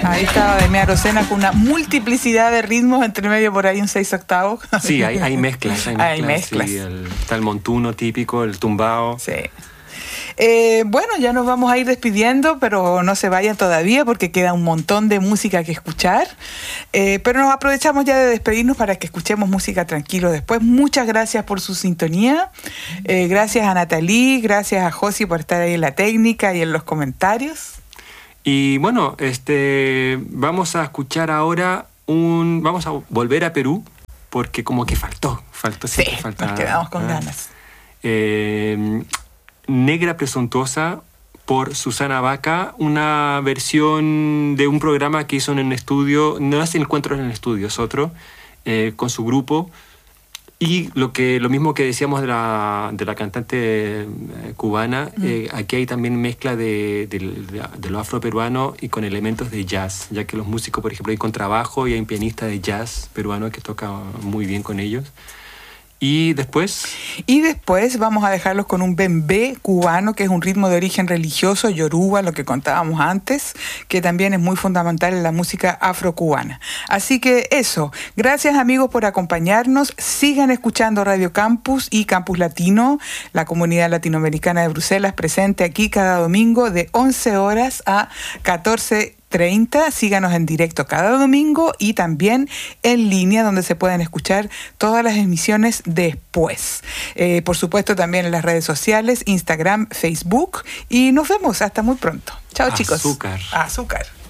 Ahí estaba Demián Arocena con una multiplicidad de ritmos, entre medio por ahí un 6/8. Sí, hay mezclas. Hay mezclas. Sí, está el montuno típico, el tumbao. Sí. Bueno, ya nos vamos a ir despidiendo, pero no se vayan todavía porque queda un montón de música que escuchar. Pero nos aprovechamos ya de despedirnos para que escuchemos música tranquilo después. Muchas gracias por su sintonía. Gracias a Nathalie, gracias a Josi por estar ahí en la técnica y en los comentarios. Y bueno, vamos a escuchar ahora vamos a volver a Perú porque como que faltó siempre Sí, falta. nos quedamos con ganas. Negra Presuntuosa por Susana Vaca, una versión de un programa que hizo en el estudio, no es Encuentros en el Estudio, es otro, con su grupo. Y lo mismo que decíamos de la cantante cubana, aquí hay también mezcla de lo afroperuano y con elementos de jazz, ya que los músicos, por ejemplo, hay contrabajo y hay un pianista de jazz peruano que toca muy bien con ellos. ¿Y después? Y después vamos a dejarlos con un bembé cubano, que es un ritmo de origen religioso, yoruba, lo que contábamos antes, que también es muy fundamental en la música afrocubana. Así que eso, gracias amigos por acompañarnos, sigan escuchando Radio Campus y Campus Latino, la comunidad latinoamericana de Bruselas, presente aquí cada domingo de 11 horas a 14:30. Síganos en directo cada domingo y también en línea donde se pueden escuchar todas las emisiones después. Por supuesto también en las redes sociales, Instagram, Facebook y nos vemos hasta muy pronto. Chao chicos. Azúcar. Azúcar.